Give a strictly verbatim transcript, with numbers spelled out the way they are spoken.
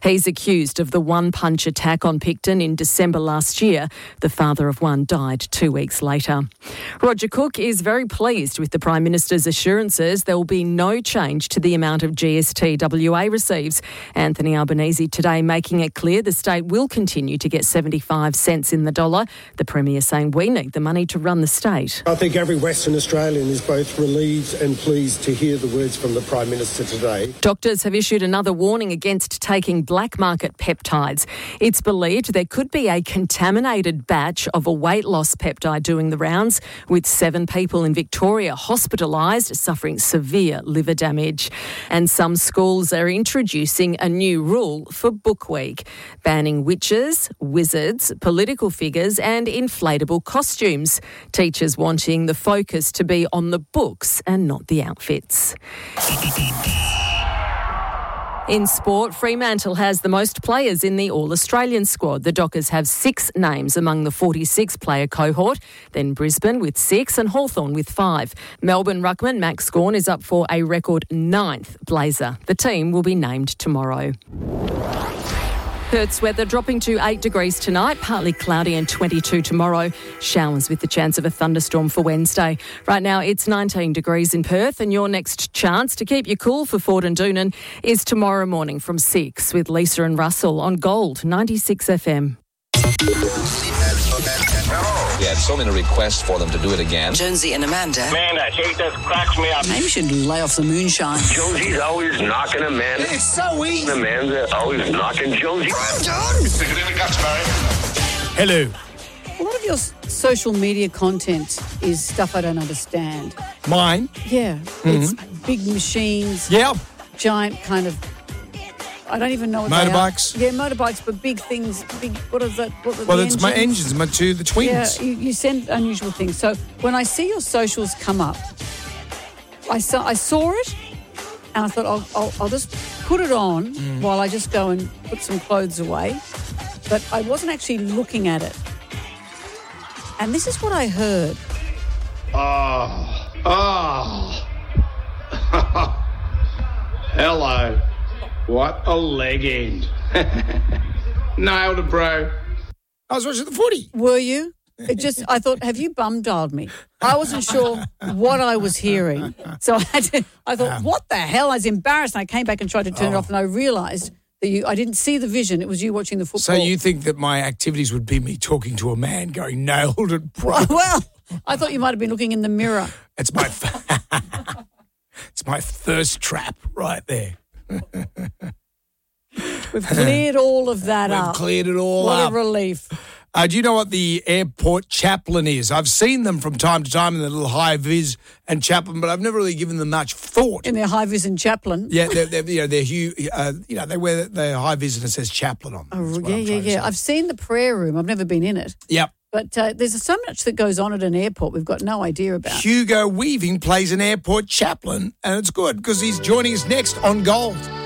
He's accused of the one-punch attack on Picton in December last year. The father of one died two weeks later. Roger Cook is very pleased with the Prime Minister's assurances there will be no change to the amount of G S T W A receives. Anthony Albanese today making it clear the state will continue to get seventy-five cents in the dollar. The Premier saying we need the money to run the state. I think every Western Australian is both relieved and pleased to hear the words from the Prime Minister today. Doctors have issued another warning against taking black market peptides. It's believed there could be a contaminated batch of a weight loss peptide doing the rounds, with seven people in Victoria hospitalised suffering severe liver damage. And some schools are introducing a new rule for Book Week, banning witches, wizards, political figures and inflatable costumes. Teachers wanting the focus to be on the books and not the outfits. In sport, Fremantle has the most players in the All-Australian squad. The Dockers have six names among the forty-six player cohort, then Brisbane with six and Hawthorn with five. Melbourne ruckman Max Scorn is up for a record ninth blazer. The team will be named tomorrow. Perth's weather dropping to eight degrees tonight, partly cloudy and twenty-two tomorrow. Showers with the chance of a thunderstorm for Wednesday. Right now it's nineteen degrees in Perth, and your next chance to keep you cool for Ford and Doonan is tomorrow morning from six with Lisa and Russell on Gold ninety-six F M. We had so many requests for them to do it again. Jonesy and Amanda. Man, that hate that cracks me up. Maybe you should lay off the moonshine. Jonesy's always knocking Amanda. It's so easy. Amanda always knocking Jonesy. I'm done. Stick it in the guts, Barry. Hello. A lot of your s- social media content is stuff I don't understand. Mine? Yeah. Mm-hmm. It's big machines. Yeah. Giant kind of... I don't even know what Motorbikes? they are. Yeah, motorbikes, but big things. Big. What is that? What are Well, the it's my engines, my two, the twins. Yeah, you, you send unusual things. So when I see your socials come up, I saw I saw it, and I thought I'll I'll, I'll just put it on Mm. while I just go and put some clothes away. But I wasn't actually looking at it. And this is what I heard. Oh, oh. Hello. What a leg end. Nailed it, bro. I was watching the footy. Were you? It just, I thought, have you bum dialed me? I wasn't sure what I was hearing. So I had to, I thought, what the hell? I was embarrassed. And I came back and tried to turn Oh. it off, and I realised that you, I didn't see the vision. It was you watching the football. So you think that my activities would be me talking to a man going, nailed it, bro? Well, I thought you might have been looking in the mirror. It's my, it's my thirst trap right there. We've cleared all of that We've up. cleared it all what up. What a relief. Uh, do you know what the airport chaplain is? I've seen them from time to time in the little high-vis and chaplain, but I've never really given them much thought. In their high-vis and chaplain. Yeah, they're, they're, you know, they're huge, uh, you know, they wear their high-vis and it says chaplain on them. Oh, yeah, yeah, yeah. I've seen the prayer room. I've never been in it. Yep. But uh, there's so much that goes on at an airport we've got no idea about. Hugo Weaving plays an airport chaplain, and it's good because he's joining us next on Gold.